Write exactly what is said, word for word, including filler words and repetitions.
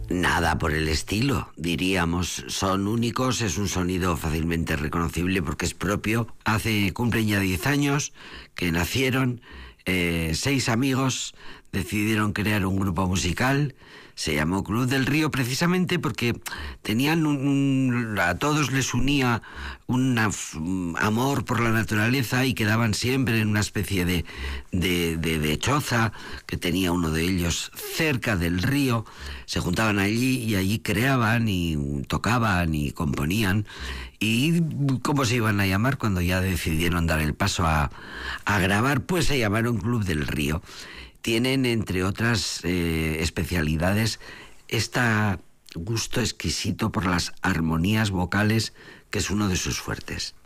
Nada por el estilo, diríamos. Son únicos, es un sonido fácilmente reconocible porque es propio. Hace, cumplen ya diez años que nacieron, eh, seis amigos decidieron crear un grupo musical. Se llamó Club del Río precisamente porque tenían un, un, a todos les unía un amor por la naturaleza y quedaban siempre en una especie de, de, de, de choza que tenía uno de ellos cerca del río. Se juntaban allí y allí creaban y tocaban y componían. ¿Y cómo se iban a llamar cuando ya decidieron dar el paso a, a grabar? Pues se llamaron Club del Río. Tienen, entre otras eh, especialidades, este gusto exquisito por las armonías vocales, que es uno de sus fuertes.